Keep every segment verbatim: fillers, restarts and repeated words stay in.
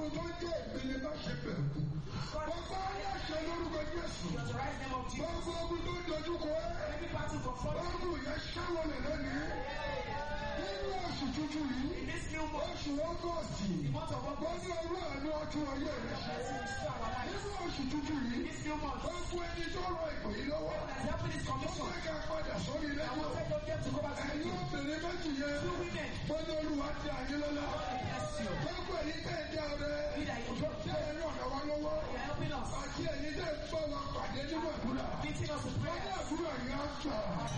Ọlọ́run tó jẹ́ ìpele má ṣe bẹ̀rù. Bàbá ayé àṣẹ lórúkọ Jésù. Gbogbo ogun tó ń dojú kọ ẹ́. Ogun yẹn ṣáwọlẹ̀ lónìí. Nínú oṣù tuntun yìí, oṣù Ọgọ́sì, wọ́n ní ọwọ́ àánú ọtún ayé rẹ̀ ṣe. Nínú oṣù tuntun yìí, ó fún ẹni tó rọ ìpè yìí lọ́wọ́. Ó fẹ́ ká padà sórí lẹ́jọ́. Ẹ̀yin obìnrin méjì yẹn, wọ́n ní Olúwa ti àyè lọ́la. Gbogbo ẹ̀yin tẹ̀ ń dá ọrẹ, tẹ̀ ẹ̀ ràn wá lọ́wọ́. Àti ẹ̀yin tẹ̀ ń gbọ́ wa pàdé nínú àdúrà. Wọ́n ní àdúrà yẹn á gbà.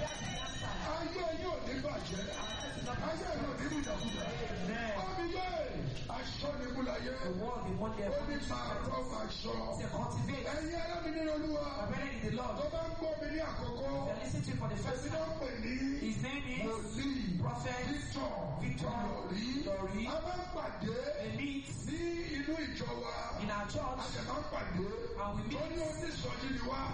Ayé yóò ní bàjẹ́. Ayé yóò ní bùdàbùdà. Ọmọ yẹ aṣọ ni mo la yẹ. Ó ní máa rọ́ máa ṣọ. Ẹ̀yin ará mi nínú Olúwa. Tó bá ń gbọ́ mi ní àkọ́kọ́. Èmi náà pè ní wòlíì Victor Lórí. A máa ń pàdé ní inú ìjọ wa. A jẹ̀ máa ń pàdé. Tó ní oníṣọ́jú ni wá.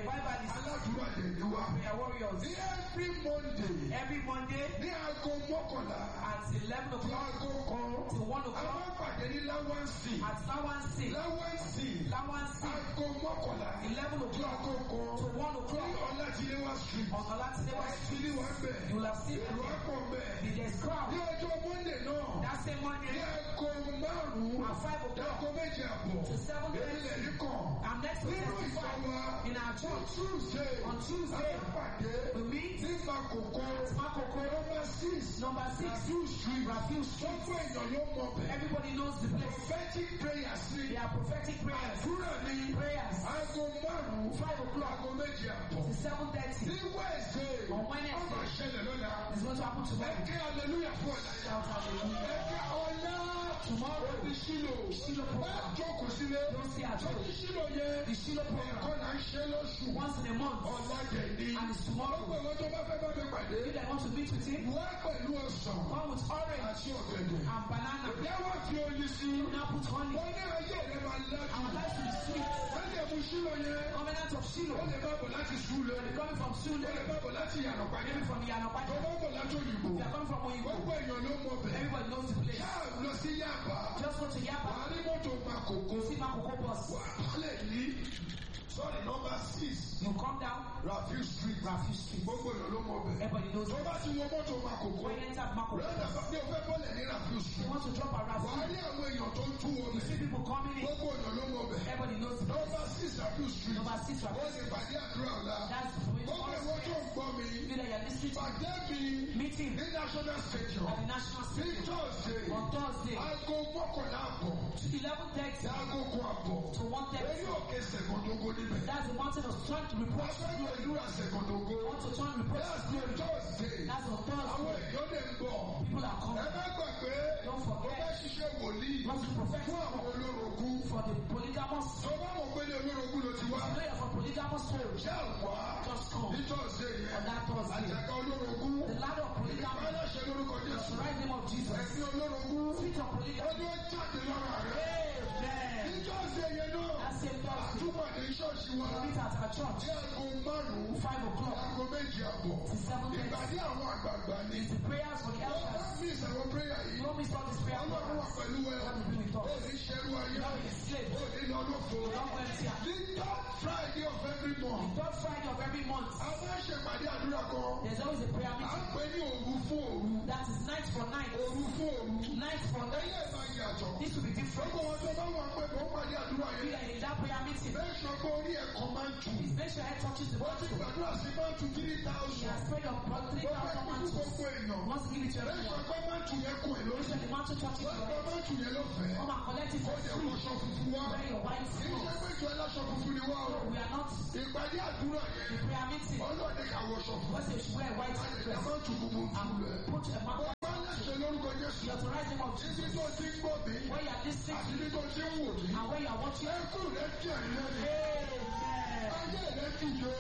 Aládùúrà dẹ̀ ni wá. Ní every Monday. Every Monday. Ní aago mọ́kànlá. At eleven o'clock. Aago kan. To one o'clock. A máa ń pàdé ní Láwánsì. At Láwánsì. Láwánsì. Láwánsì. Aago mọ́kànlá. Eleven o'clock. Aago kan. To one o'clock. Ní Ọlátiléwá street. On Ọlátiléwá street. Ní wá bẹ̀. You will have seen it. Ìlú àpọ̀ bẹ̀. There is crowd. Ní ọjọ́ Monday náà. That same Monday. Ní aago márùn-ún. At five o'clock. Aago méje àbọ̀. To seven thirty. Ilẹ̀ yìí kàn. I'm next to Nínú testify. ìjọ wa. In our church. Tuesday. On Tuesday. A máa pàdé. We meet. Ní Makoko. Makoko. Number six. Number six. Rafiu Street. Rafiu Street. Gbogbo èèyàn ló mọ̀ bẹ̀. Everybody knows the place. Prophetic prayers ni. They are prophetic prayers. Àdúrà ni. Prayers. Aago márùn-ún. Five o'clock. Aago méje àbọ̀. To seven thirty. Ní Wednesday. On Wednesday. Ó máa ṣẹlẹ̀ lọ́la. It's going to happen tomorrow. Ẹ kí hallelujah fún ọ̀la. Shout hallelujah. Ẹ kí ọ̀la. Tomorrow. Ó di Ṣílò. Ṣílò program. Ẹ jókòó sílé. Don't stay at Ó home. di Ṣílò yẹn. The Ṣílò program. Ẹ̀kọ́ náà ń ṣe lóṣù. Once in a month. Ọ̀la jẹ̀ ní. And it's tomorrow. Gbogbo ìwọ́n tó bá fẹ́ bá mi pàdé. If I want to meet with him, Wá pẹ̀lú ọ̀sán. come with orange Àti ọ̀gẹ̀dẹ̀. and banana. Ìyáwó fi oyin sí. Now put honey. Wọ́n ní ayé rẹ̀ máa lájú. Our life will be sweet. Wọ́n lè mú Ṣílò yẹn. Covenant of Ó Shiloh. lè bá bọ̀ láti Ṣúlẹ̀. You're coming from Ó Sule. lè bá bọ̀ láti Yànàpáyé. Maybe from Tó Yanapaja. bá bọ̀ láti Òyìnbó. If you're coming from Oyinbo, Gbogbo èèyàn ló mọ̀ bẹ̀. everybody knows the place. Ṣáà lọ sí Yàbá. Just go to Wà Yaba. á rí mọ́tò Makoko. See Makoko bus. Wà á lè ní. Sorry, number six. You come down, Rafiu Street. Rafiu Street. Gbogbo èèyàn ló mọ̀ bẹ̀. Everybody knows Tó it. bá ti wọ mọ́tò Makoko. When you enter Makoko, Rẹ́dà bá ní o fẹ́ bọ́lẹ̀ ní Rafiu you Street. want to drop a Wà á Rafiu. rí àwọn èèyàn tó ń tú You omi. see people coming in. Gbogbo èèyàn ló mọ̀ bẹ̀. Everybody knows the place. Number six Rafiu Street. Number six, Ó Rafiu. lè pàdé àdúrà ọ̀la. That's for me. Gbogbo ìwọ́n tó ń gbọ́ mi. You that you're listening to Pàdé mi meeting ní National Stadium. at the National Ní Stadium Thursday. on Thursday, Aago mọ́kànlá àbọ̀. eleven thirty Aago kan àbọ̀. to one Orí thirty. òkè Ṣẹ̀gọ̀dógó níbẹ̀. That's the mountain of strength report. Aṣáájú ìlúra Ṣẹ̀gọ̀dógó. Want to turn report. That's the Thursday. That's on Àwọn Thursday. èèyàn lè ń bọ̀. People are Ẹ coming. má gbàgbé. Don't Ó forget. fẹ́ ṣiṣẹ́ wòlíì. Want to prophet Fún àwọn olórogún. for the polygamous. Tó bá mọ̀ pé ní olórogún ló ti wá. You know you're from polygamous home. Ṣé àwọ̀ Just come. ní Thursday On yẹn? that Thursday. Àjàgà olórogún. The ladder of polygamous. Aláṣẹ lórúkọ The Jésù. right name of Jesus. Ẹ̀sìn olórogún. Spirit of polygamous. Ọdún ó jáde lọ́rọ̀ rẹ̀. Amen. Ní Thursday yẹn náà. That same Thursday. Àtúpàdé ṣọ́ọ̀ṣì wa. We meet at our church. Ní aago márùn-ún. Five o'clock. Aago méjì àbọ̀. To seven thirty. Ìpàdé àwọn àgbààgbà ni. It's the prayers for the Ó bá elders. mí ìsàwọn prayer You yìí. don't miss all this prayer. Ọlọ́run wà pẹ̀lú ẹ. God will be with Ó us. ní ṣẹ́rú ayé. You don't be a slave. Ó ní lọ lófo. Don't go empty. Ní third Friday of every month. Third Friday of every month, A máa ń ṣèpàdé àdúrà kan. there's always a prayer À ń meeting. pè ní òru fún òru. That is night for night. Òru fún òru. Night for night. Ẹyẹ máa yàtọ̀. This will be different. Gbogbo wọn tó bá wà pé kò ń pàdé àdúrà Be yẹn. like in that prayer meeting. Bẹ́ẹ̀ sọ pé orí ẹ̀kọ́ máa ń tù. Make sure head touches the Wọ́n ti bottom. gbàdúrà sí máa ń tù three He thousand. has prayed of about three Ó fẹ́ thousand kí mantles. gbogbo èèyàn. Wants to give it to Bẹ́ẹ̀ sọ everyone. pé máa ń tù yẹn kún ẹ̀ Make lórí. sure the mantle touches Wọ́n your gba head. máa ń tù yẹn lọ́fẹ̀ẹ́. Come and collect it Ó for jẹ́ free. kọ́ṣọ́ funfun wá. Wear your white Kì í ṣe clothes. pé ìjọ aláṣọ funfun ni wá o. We are not Ìpàdé àdúrà the yẹn. prayer meeting. Ọlọ́ọ̀dẹ kà wọṣọ fún. What if you wear a white Ẹ dress máa ń tù gbogbo tù and rẹ̀. put a mantle? Bàbá aláṣẹ lórúkọ Jésù. The authorized name of Ibi Jesus. tó ti ń gbọ́ mi. When you are listening Àti to ibi tó ti ń wò mí. and when you are watching. Ẹkún rẹ̀ jẹ́ ìrẹ́lẹ̀. Amen. Ayé rẹ̀ dìde.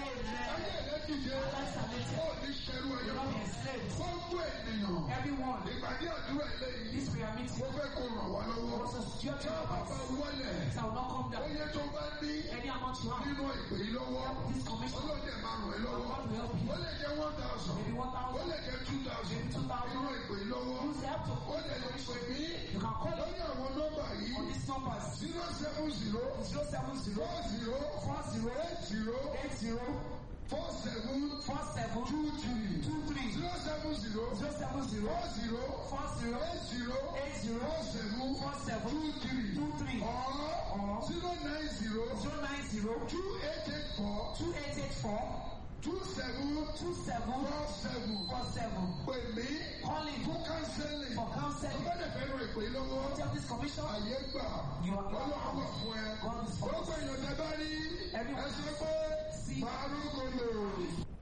Ayé rẹ̀ dìde. Ó ní ṣẹrú ẹyọ. You're not enslaved. Gbogbo ènìyàn. Everyone, Ìpàdé àdúrà eléyìí. this prayer meeting Mo fẹ́ kó ràn wá lọ́wọ́. was a steward Tí a bá bá wọlé. that will not come down. Oye tó bá ní Any amount you have, nínú ìpè yìí lọ́wọ́. this commission Ọlọ́dẹ máa ràn ẹ́ lọ́wọ́. God will help you. Ó lè jẹ́ one thousand. Maybe one Ó thousand. lè jẹ́ two thousand. Maybe two thousand. Nínú ìpè yìí lọ́wọ́. Use the help to Ó lè lọ pè mí. You can call Lórí àwọn nọ́mbà yìí. on these numbers. zero seven zero Zero seven zero four zero four zero eight zero eight zero four seven four seven two three two three zero seven zero zero seven zero four zero four zero eight zero eight zero four seven four seven two three two three or zero nine zero zero nine zero two eight eight four two eight eight four two seven two seven four seven. four seven. Pè mí Call him fún kánsẹ́lì. for counseling. Ọbẹ̀ fẹ́ rìn pé lọ́wọ́. Take this commission. Àyè gbà. You are Ọlọ́run wà fún ẹ. God is for Ó us. gbẹ̀yìn ọ̀dẹ́ bá rí. Everyone Ẹ sọ pé see. màá rúgolo.